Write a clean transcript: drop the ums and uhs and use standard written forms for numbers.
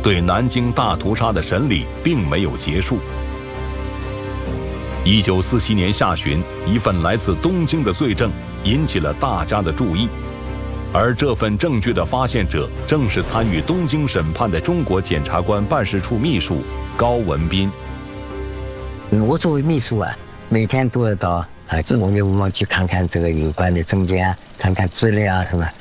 对南京大屠杀的审理并没有结束。1947年下旬，一份来自东京的罪证引起了大家的注意，而这份证据的发现者正是参与东京审判的中国检察官办事处秘书高文彬。 我作为秘书啊，每天都要到中国文物去看看这个有关的证件啊，看看资料啊什么，